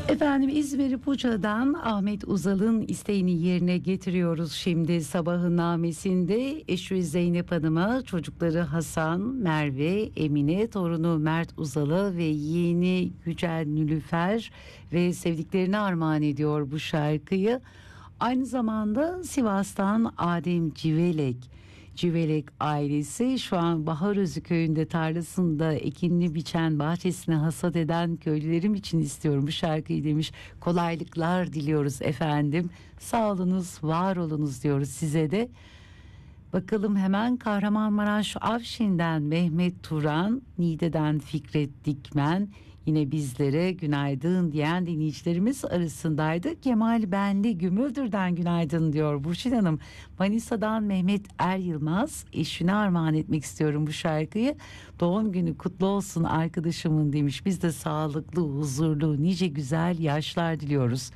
Efendim, İzmir Buca'dan Ahmet Uzal'ın isteğini yerine getiriyoruz şimdi sabahın namesinde. Eşi Zeynep Hanım'a, çocukları Hasan, Merve, Emine, torunu Mert Uzal'a ve yeğeni Yücel Nülüfer ve sevdiklerine armağan ediyor bu şarkıyı. Aynı zamanda Sivas'tan Adem Civelek ailesi şu an Baharözü köyünde tarlasında ekinini biçen, bahçesine hasat eden köylülerim için istiyorum bu şarkıyı demiş. Kolaylıklar diliyoruz efendim. Sağ olunuz, var olunuz diyoruz size de. Bakalım hemen Kahramanmaraş Afşin'den Mehmet Turan, Niğde'den Fikret Dikmen, yine bizlere günaydın diyen dinleyicilerimiz arasındaydı. Kemal Benli Gümüldür'den günaydın diyor Burçin Hanım. Manisa'dan Mehmet Er Yılmaz, eşine armağan etmek istiyorum bu şarkıyı. Doğum günü kutlu olsun arkadaşımın demiş. Biz de sağlıklı, huzurlu, nice güzel yaşlar diliyoruz.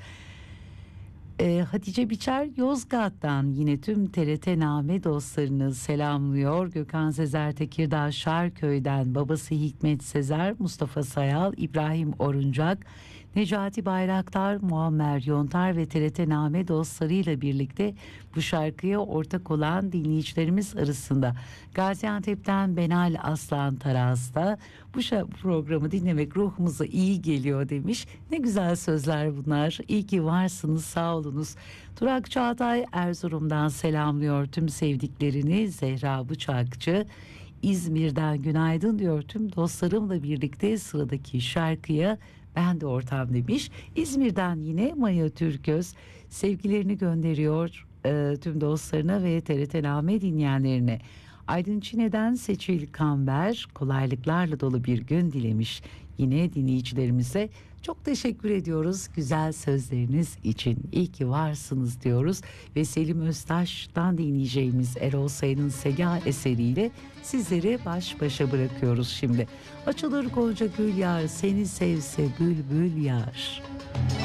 Hatice Biçer Yozgat'tan yine tüm TRT Name dostlarını selamlıyor. Gökhan Sezer Tekirdağ Şarköy'den babası Hikmet Sezer, Mustafa Sayal, İbrahim Oruncak, Necati Bayraktar, Muammer Yontar ve TRT Name dostlarıyla birlikte bu şarkıya ortak olan dinleyicilerimiz arasında. Gaziantep'ten Benal Aslan Taraz'da bu programı dinlemek ruhumuza iyi geliyor demiş. Ne güzel sözler bunlar. İyi ki varsınız, sağ olunuz. Turak Çağatay Erzurum'dan selamlıyor tüm sevdiklerini. Zehra Bıçakçı İzmir'den günaydın diyor tüm dostlarımla birlikte sıradaki şarkıya ben de ortam demiş. İzmir'den yine Maya Türköz sevgilerini gönderiyor tüm dostlarına ve TRT Name dinleyenlerine. Aydın Çine'den Seçil Kamber kolaylıklarla dolu bir gün dilemiş yine dinleyicilerimize. Çok teşekkür ediyoruz güzel sözleriniz için. İyi ki varsınız diyoruz ve Selim Öztaş'tan dinleyeceğimiz Erol Sayın'ın Sega eseriyle sizleri baş başa bırakıyoruz şimdi. Açılır gonca gül yar, seni sevse bülbül yar.